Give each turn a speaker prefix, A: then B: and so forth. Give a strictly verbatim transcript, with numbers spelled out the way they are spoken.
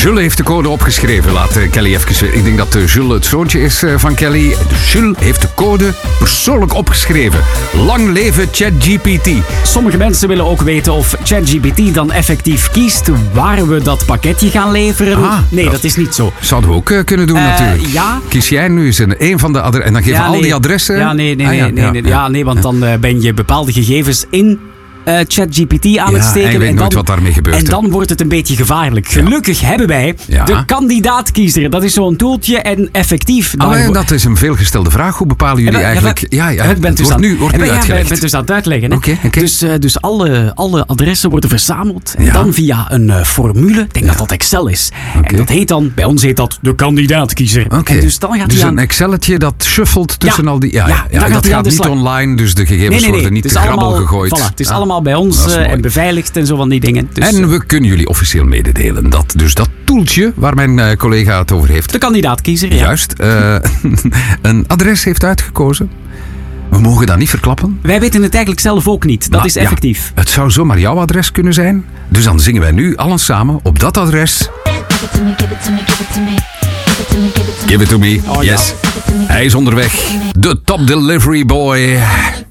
A: Jules heeft de code opgeschreven. Laat uh, Kelly even... Ik denk dat uh, Jules het zoontje is uh, van Kelly. Jules heeft de code persoonlijk opgeschreven. Lang leven ChatGPT.
B: Sommige mensen willen ook weten of ChatGPT dan effectief kiest waar we dat pakketje gaan leveren.
A: Ah,
B: nee,
A: dat,
B: dat is niet zo.
A: Zouden we ook uh, kunnen doen
B: Uh,
A: natuurlijk.
B: ja.
A: Kies jij nu eens een, een van de adressen en dan geven
B: Ja,
A: al
B: nee.
A: die adressen...
B: Ja, nee, nee,
A: Ah, ja,
B: nee, nee,
A: ja,
B: nee,
A: ja.
B: ja, nee, want dan uh, ben je bepaalde gegevens in uh, ChatGPT aan
A: Ja,
B: het steken.
A: en je weet
B: en
A: nooit
B: dan,
A: wat daarmee gebeurt,
B: En
A: hè.
B: dan wordt het een beetje gevaarlijk. Gelukkig hebben wij
A: Ja.
B: de kandidaatkiezer. Dat is zo'n toeltje en effectief...
A: Ah,
B: daar-
A: maar dat is een veelgestelde vraag. Hoe bepalen jullie
B: Ja,
A: eigenlijk... Ja, ja,
B: ik ben
A: het
B: dus
A: wordt
B: aan,
A: nu, wordt nu
B: ja, ja,
A: uitgelegd.
B: ik ben dus aan het uitleggen. Hè.
A: Oké, oké.
B: Dus, uh, dus alle, alle adressen worden verzameld. En
A: Ja.
B: dan via een uh, formule. Ik denk dat dat Excel is.
A: Oké.
B: En dat heet dan... Bij ons heet dat de kandidaatkiezer.
A: Oké.
B: En dus dan gaat
A: Dus
B: hij
A: een
B: aan...
A: Excelletje dat shuffelt tussen
B: Ja.
A: al die... Ja,
B: Ja,
A: ja,
B: daar gaat
A: dat
B: hij aan
A: gaat
B: de
A: niet
B: slag.
A: online, dus de gegevens
B: Nee, nee, nee.
A: worden niet
B: Het
A: te
B: is
A: grabbel
B: allemaal,
A: gegooid.
B: voilà, het is
A: Ah,
B: allemaal bij
A: dat
B: ons
A: is
B: uh,
A: mooi.
B: en beveiligd en zo van die dingen. Dus,
A: En
B: uh,
A: we kunnen jullie officieel mededelen dat dus dat toeltje waar mijn uh, collega het over heeft,
B: de kandidaatkiezer, ja.
A: juist, uh, een adres heeft uitgekozen. We mogen dat niet verklappen.
B: Wij weten het eigenlijk zelf ook niet. Dat
A: Maar
B: is
A: ja,
B: effectief.
A: het zou zomaar jouw adres kunnen zijn. Dus dan zingen wij nu allen samen op dat adres.
C: Give it to me, give it to me, give it to me. Give it to me, give it to me.
A: Give it to me.
B: Oh, ja.
A: Yes. Hij is onderweg. De top delivery boy.